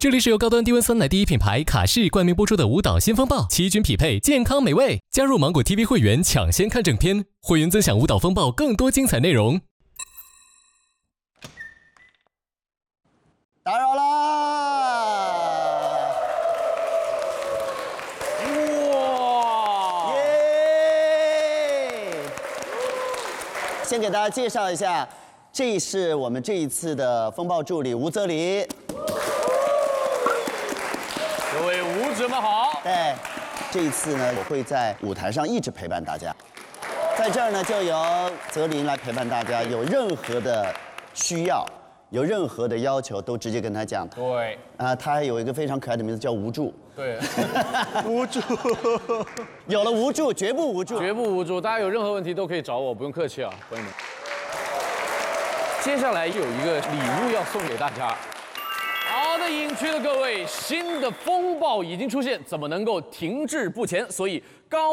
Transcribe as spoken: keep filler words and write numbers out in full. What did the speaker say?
这里是由高端低温酸奶第一品牌卡士冠名播出的舞蹈新风暴，奇均匹配，健康美味。加入芒果 T V 会员，抢先看正片，会员尊享舞蹈风暴更多精彩内容。 打扰啦！哇！耶！先给大家介绍一下，这是我们这一次的风暴助理吴泽林。 各位舞者们好。 对，这一次呢，我会在舞台上一直陪伴大家。在这儿呢，就由泽林来陪伴大家，有任何的需要。有任何的要求都直接跟他讲。 对。 啊，他还有一个非常可爱的名字叫无助。 对。 无助。有了无助，绝不无助。 绝不无助，大家有任何问题都可以找我，不用客气啊，朋友们。接下来有一个礼物要送给大家。好的，影区的各位，新的风暴已经出现，怎么能够停滞不前？所以高。